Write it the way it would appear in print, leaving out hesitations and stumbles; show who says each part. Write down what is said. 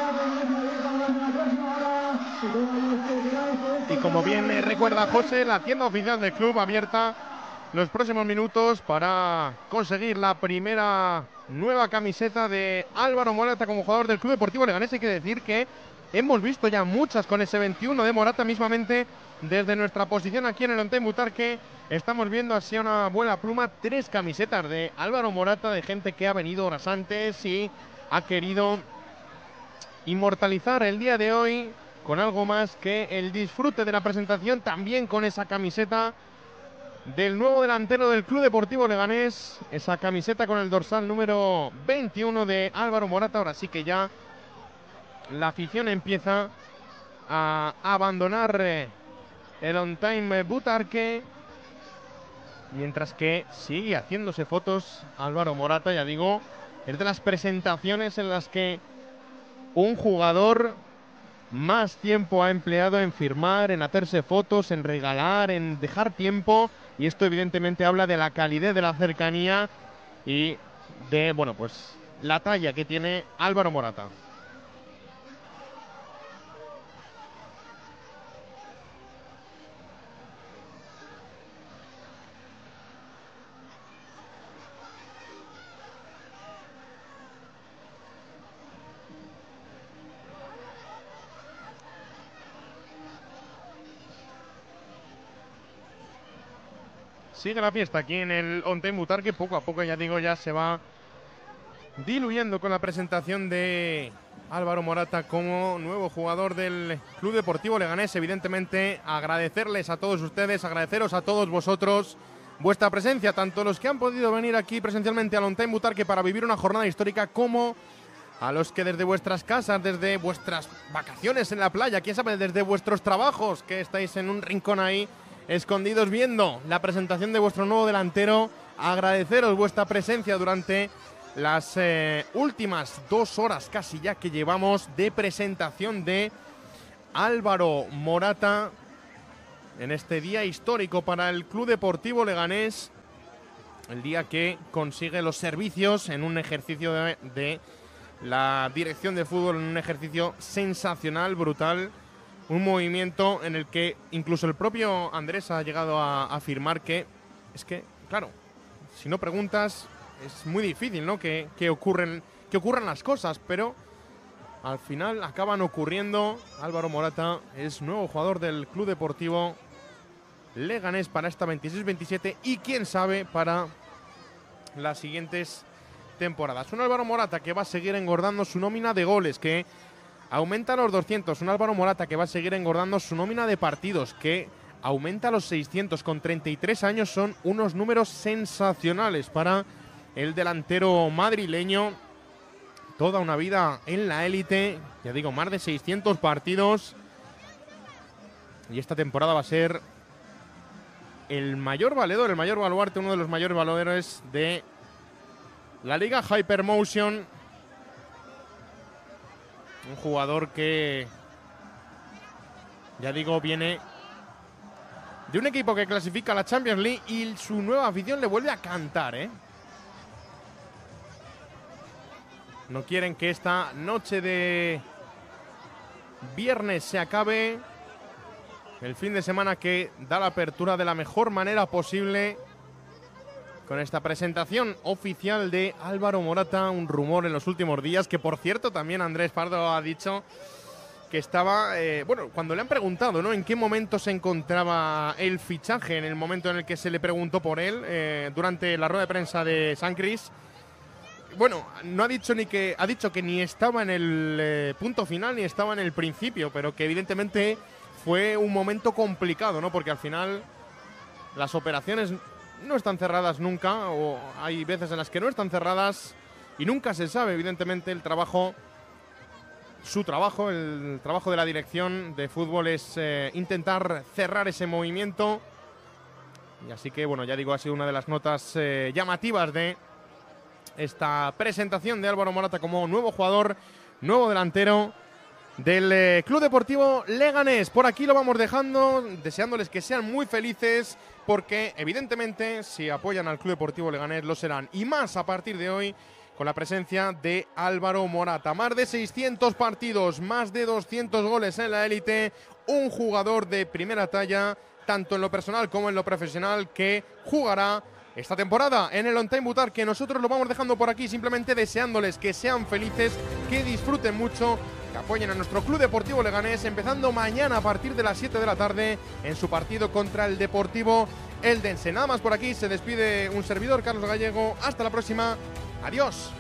Speaker 1: Y como bien recuerda José, la tienda oficial del club abierta los próximos minutos para conseguir la primera nueva camiseta de Álvaro Morata como jugador del Club Deportivo Leganés. Hay que decir que hemos visto ya muchas con ese 21 de Morata. Mismamente desde nuestra posición aquí en el Onten Butarque estamos viendo así a una buena pluma 3 camisetas de Álvaro Morata, de gente que ha venido horas antes y ha querido inmortalizar el día de hoy con algo más que el disfrute de la presentación, también con esa camiseta del nuevo delantero del Club Deportivo Leganés, esa camiseta con el dorsal número 21 de Álvaro Morata. Ahora sí que ya la afición empieza a abandonar el On-Time Butarque, mientras que sigue haciéndose fotos Álvaro Morata. Ya digo, es de las presentaciones en las que un jugador más tiempo ha empleado en firmar, en hacerse fotos, en regalar, en dejar tiempo. Y esto evidentemente habla de la calidez, de la cercanía y de, bueno, pues la talla que tiene Álvaro Morata. Sigue la fiesta aquí en el On-Time Butarque, que poco a poco, ya digo, ya se va diluyendo con la presentación de Álvaro Morata como nuevo jugador del Club Deportivo Leganés. Evidentemente, agradecerles a todos ustedes, agradeceros a todos vosotros vuestra presencia, tanto los que han podido venir aquí presencialmente al On-Time Butarque para vivir una jornada histórica, como a los que desde vuestras casas, desde vuestras vacaciones en la playa, quién sabe, desde vuestros trabajos, que estáis en un rincón ahí escondidos viendo la presentación de vuestro nuevo delantero. Agradeceros vuestra presencia durante las últimas 2 horas casi ya que llevamos de presentación de Álvaro Morata en este día histórico para el Club Deportivo Leganés, el día que consigue los servicios en un ejercicio de la dirección de fútbol, en un ejercicio sensacional, brutal. Un movimiento en el que incluso el propio Andrés ha llegado a afirmar que es que, claro, si no preguntas es muy difícil, ¿no? que ocurran las cosas, pero al final acaban ocurriendo. Álvaro Morata es nuevo jugador del Club Deportivo Leganés para esta 26-27 y quién sabe para las siguientes temporadas. Un Álvaro Morata que va a seguir engordando su nómina de goles, que aumenta los 200, un Álvaro Morata que va a seguir engordando su nómina de partidos, que aumenta los 600, con 33 años. Son unos números sensacionales para el delantero madrileño. Toda una vida en la élite, ya digo, más de 600 partidos. Y esta temporada va a ser el mayor valedor, el mayor baluarte, uno de los mayores valedores de la Liga Hypermotion. Un jugador que, ya digo, viene de un equipo que clasifica a la Champions League y su nueva afición le vuelve a cantar, ¿eh? No quieren que esta noche de viernes se acabe. El fin de semana que da la apertura de la mejor manera posible con esta presentación oficial de Álvaro Morata. Un rumor en los últimos días, que por cierto también Andrés Pardo ha dicho que estaba, bueno, cuando le han preguntado, ¿no?, en qué momento se encontraba el fichaje, en el momento en el que se le preguntó por él, durante la rueda de prensa de San Cris. Bueno, no ha dicho ha dicho que ni estaba en el punto final ni estaba en el principio, pero que evidentemente fue un momento complicado, ¿no? Porque al final las operaciones no están cerradas nunca, o hay veces en las que no están cerradas y nunca se sabe. Evidentemente el trabajo de la dirección de fútbol es intentar cerrar ese movimiento. Y así que, bueno, ya digo, ha sido una de las notas llamativas de esta presentación de Álvaro Morata como nuevo jugador, nuevo delantero del Club Deportivo Leganés. Por aquí lo vamos dejando, deseándoles que sean muy felices, porque evidentemente si apoyan al Club Deportivo Leganés lo serán, y más a partir de hoy, con la presencia de Álvaro Morata. Más de 600 partidos, más de 200 goles en la élite, un jugador de primera talla, tanto en lo personal como en lo profesional, que jugará esta temporada en el On Time Butarque, que nosotros lo vamos dejando por aquí, simplemente deseándoles que sean felices, que disfruten mucho, que apoyen a nuestro Club Deportivo Leganés, empezando mañana a partir de las 7 de la tarde en su partido contra el Deportivo Eldense. Nada más por aquí, se despide un servidor, Carlos Gallego. Hasta la próxima. Adiós.